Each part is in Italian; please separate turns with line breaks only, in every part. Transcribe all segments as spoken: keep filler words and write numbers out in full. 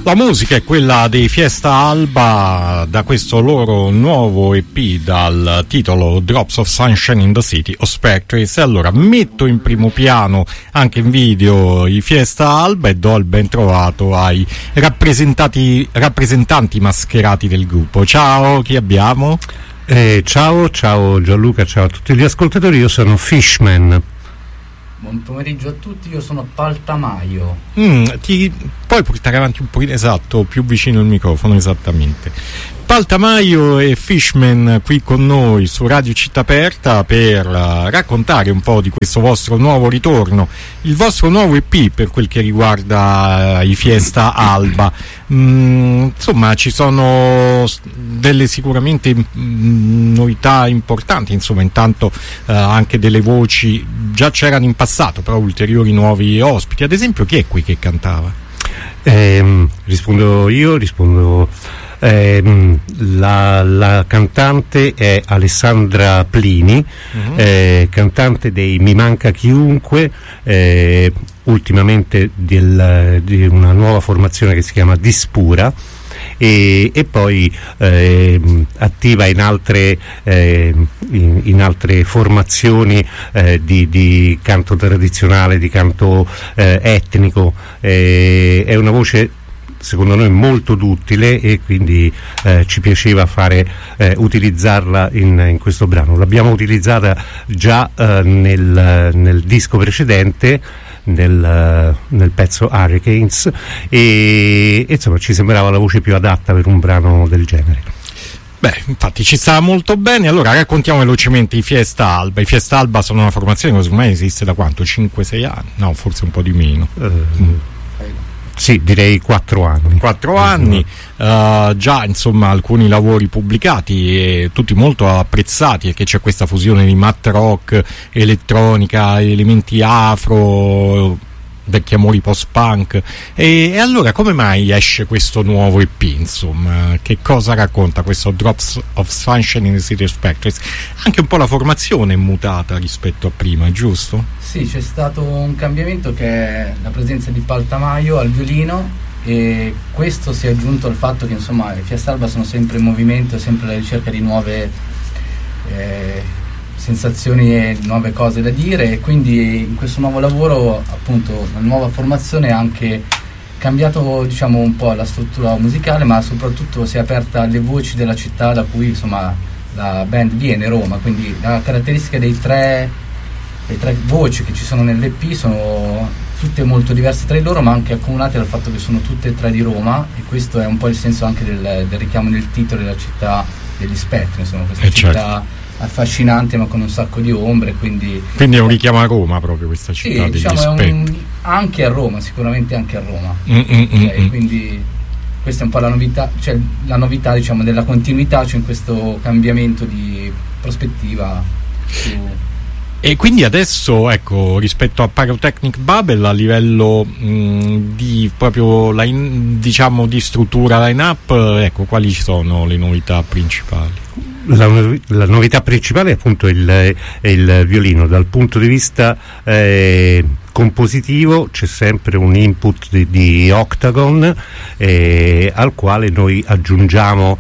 La musica è quella dei Fiesta Alba, da questo loro nuovo E P dal titolo Drops of Sunshine in the City of Spectres. E allora metto in primo piano anche in video i Fiesta Alba e do il ben trovato ai rappresentati, rappresentanti mascherati del gruppo. Ciao, chi abbiamo?
Eh, ciao, ciao Gianluca, ciao a tutti gli ascoltatori, io sono Fishman.
Buon pomeriggio a tutti, io sono Paltamaio.
Mm, ti puoi portare avanti un pochino, esatto, più vicino il microfono, esattamente. Paltamaio e Fishman qui con noi su Radio Città Aperta per uh, raccontare un po' di questo vostro nuovo ritorno, il vostro nuovo E P per quel che riguarda uh, i Fiesta Alba. Mm, insomma, ci sono delle sicuramente mm, novità importanti, insomma, intanto uh, anche delle voci già c'erano in passato, però ulteriori nuovi ospiti. Ad esempio, chi è qui che cantava?
Eh, rispondo io, rispondo Eh, la, la cantante è Alessandra Plini, uh-huh. eh, cantante dei Mi Manca Chiunque, eh, ultimamente del, di una nuova formazione che si chiama Dispura, e, e poi eh, attiva in altre, eh, in, in altre formazioni eh, di, di canto tradizionale, di canto eh, etnico. Eh, è una voce secondo noi molto duttile e quindi eh, ci piaceva fare eh, utilizzarla in, in questo brano. L'abbiamo utilizzata già eh, nel, nel disco precedente, nel, nel pezzo Hurricanes, e, e insomma ci sembrava la voce più adatta per un brano del genere.
Beh, infatti ci sta molto bene. Allora raccontiamo velocemente i Fiesta Alba. I Fiesta Alba sono una formazione che ormai esiste da quanto? cinque sei anni? No, forse un po' di meno. Uh, mm.
Sì, direi quattro anni.
Quattro anni, uh, già insomma alcuni lavori pubblicati e tutti molto apprezzati, perché c'è questa fusione di math rock, elettronica, elementi afro, vecchi amori post-punk. E, e allora come mai esce questo nuovo E P, insomma? Che cosa racconta questo Drops of Sunshine in the City of Spectres? Anche un po' la formazione è mutata rispetto a prima, giusto?
Sì, c'è stato un cambiamento che è la presenza di Paltamaio al violino, e questo si è aggiunto al fatto che insomma i Fiesta Alba sono sempre in movimento, sempre alla ricerca di nuove eh, sensazioni e nuove cose da dire, e quindi in questo nuovo lavoro, appunto, la nuova formazione ha anche cambiato, diciamo, un po' la struttura musicale, ma soprattutto si è aperta alle voci della città da cui insomma la band viene, Roma. Quindi la caratteristica dei tre le tre voci che ci sono nell'E P sono tutte molto diverse tra di loro, ma anche accomunate dal fatto che sono tutte e tre di Roma, e questo è un po' il senso anche del, del richiamo del titolo della città degli spettri, insomma, questa
eh
città
certo.
affascinante ma con un sacco di ombre, quindi
quindi è un richiamo a Roma proprio questa città,
sì,
degli
diciamo
spettri.
È un, anche a Roma, sicuramente anche a Roma.
Okay,
quindi questa è un po' la novità, cioè la novità, diciamo, della continuità, c'è cioè in questo cambiamento di prospettiva su...
E quindi adesso, ecco, rispetto a Pyrotechnic Babel, a livello mh, di proprio line, diciamo di struttura line-up, ecco, quali sono le novità principali?
La, la novità principale è appunto il, il violino. Dal punto di vista eh, compositivo c'è sempre un input di, di Octagon, eh, al quale noi aggiungiamo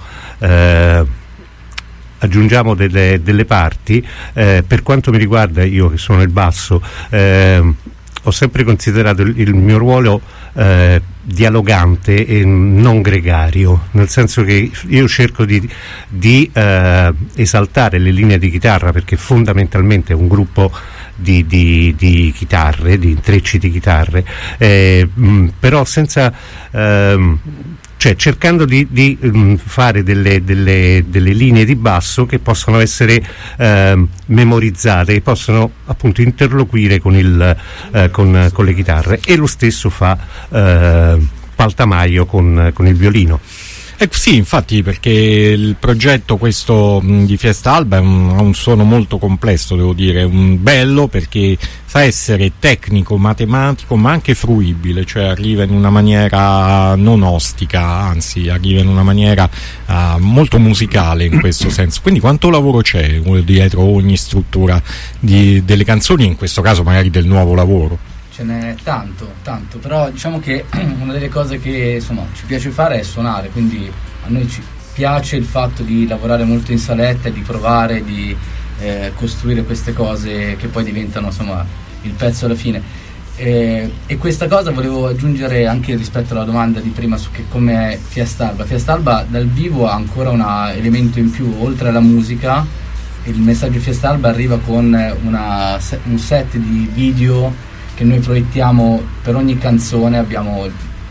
eh, aggiungiamo delle, delle parti. Eh, per quanto mi riguarda, io che sono il basso, eh, ho sempre considerato il, il mio ruolo eh, dialogante e non gregario, nel senso che io cerco di, di eh, esaltare le linee di chitarra, perché fondamentalmente è un gruppo di, di, di chitarre, di intrecci di chitarre, eh, mh, però senza ehm, cioè cercando di, di um, fare delle, delle, delle linee di basso che possono essere eh, memorizzate, che possono appunto interloquire con, il, eh, con, con le chitarre, e lo stesso fa eh, Paltamaio con, con il violino.
Eh, sì, infatti, perché il progetto questo mh, di Fiesta Alba ha un, un suono molto complesso, devo dire, un bello, perché sa essere tecnico, matematico, ma anche fruibile, cioè arriva in una maniera non ostica, anzi arriva in una maniera uh, molto musicale in questo senso. Quindi quanto lavoro c'è dietro ogni struttura di, delle canzoni, in questo caso magari del nuovo lavoro?
ce n'è tanto, tanto, però diciamo che una delle cose che insomma ci piace fare è suonare, quindi a noi ci piace il fatto di lavorare molto in saletta e di provare, di eh, costruire queste cose che poi diventano insomma il pezzo alla fine. E, e questa cosa volevo aggiungere anche rispetto alla domanda di prima su che com'è Fiestalba. Fiestalba dal vivo ha ancora un elemento in più, oltre alla musica. Il messaggio Fiestalba arriva con una, un set di video che noi proiettiamo per ogni canzone. Abbiamo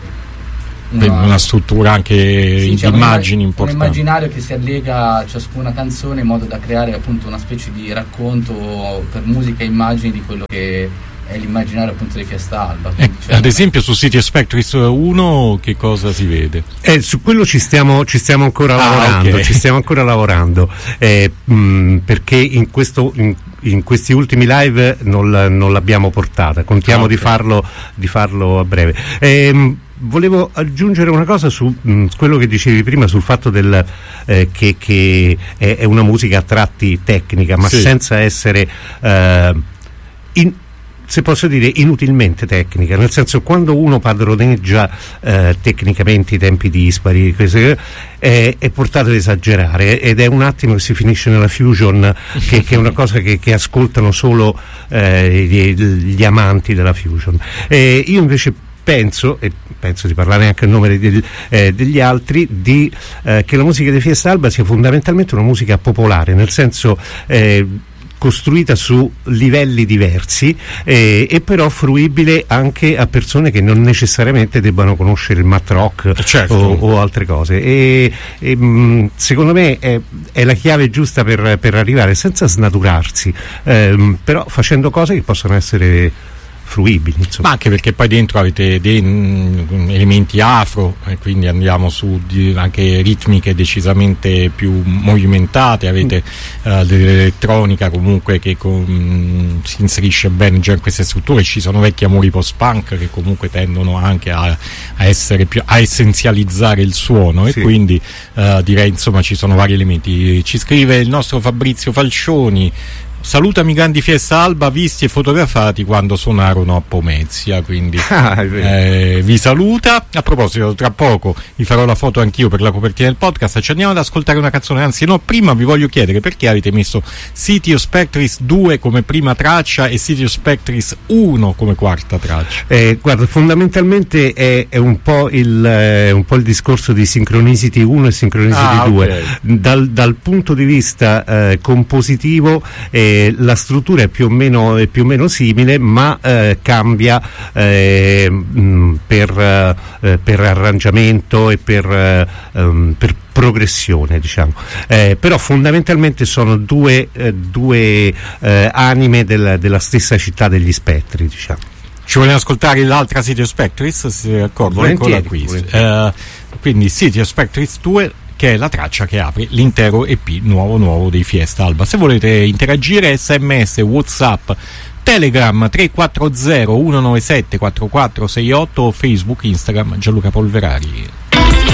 una, una struttura anche sì, di cioè immagini un, importanti. Un
immaginario che si allega a ciascuna canzone in modo da creare appunto una specie di racconto per musica e immagini di quello che è l'immaginario appunto di Fiestalba.
Eh, ad esempio su City of Spectres uno che cosa si vede?
Eh, su quello ci stiamo, ci stiamo ancora ah, lavorando, okay. ci stiamo ancora lavorando eh, mh, perché in, questo, in, in questi ultimi live non, non l'abbiamo portata, contiamo ah, okay. di, farlo, di farlo a breve. Eh, Volevo aggiungere una cosa su mh, quello che dicevi prima sul fatto del, eh, che, che è, è una musica a tratti tecnica, ma sì. senza essere eh, in, se posso dire inutilmente tecnica, nel senso quando uno padroneggia eh, tecnicamente i tempi dispari queste, è, è portato ad esagerare ed è un attimo che si finisce nella fusion che, che è una cosa che, che ascoltano solo eh, gli, gli amanti della fusion. E io invece penso, e penso di parlare anche a nome degli, eh, degli altri, di, eh, che la musica di Fiestalba sia fondamentalmente una musica popolare, nel senso eh, costruita su livelli diversi eh, e però fruibile anche a persone che non necessariamente debbano conoscere il mat rock
certo.
o, o altre cose e, e mh, secondo me è, è la chiave giusta per, per arrivare senza snaturarsi ehm, però facendo cose che possono essere fruibili, insomma.
Ma anche perché poi dentro avete dei mh, elementi afro e quindi andiamo su di, anche ritmiche decisamente più movimentate, avete mm. uh, dell'elettronica comunque che con, mh, si inserisce bene già in queste strutture. Ci sono vecchi amori post-punk che comunque tendono anche a, a essere più a essenzializzare il suono sì. e quindi uh, direi insomma ci sono vari elementi. Ci scrive il nostro Fabrizio Falcioni: salutami grandi Fiestalba, visti e fotografati quando suonarono a Pomezia, quindi ah, eh, vi saluta. A proposito, tra poco vi farò la foto anch'io per la copertina del podcast. Ci andiamo ad ascoltare una canzone, anzi no, prima vi voglio chiedere perché avete messo City of Spectres due come prima traccia e City of Spectres uno come quarta traccia.
Eh, guarda, fondamentalmente è, è un po' il eh, un po' il discorso di Synchronicity uno e Synchronicity ah, due. Okay. Dal, dal punto di vista eh, compositivo eh, la struttura è più o meno, è più o meno simile, ma eh, cambia eh, mh, per, eh, per arrangiamento e per, eh, um, per progressione, diciamo. Eh, però fondamentalmente sono due, eh, due eh, anime del, della stessa città degli spettri, diciamo.
Ci vogliamo ascoltare l'altra City of Spectres? Si accorgo, eccola qui. Uh, quindi City of Spectres due, che è la traccia che apre l'intero E P nuovo nuovo dei Fiestalba. Se volete interagire, sms, WhatsApp, Telegram tre quattro zero uno nove sette quattro quattro sei otto o Facebook, Instagram Gianluca Polverari.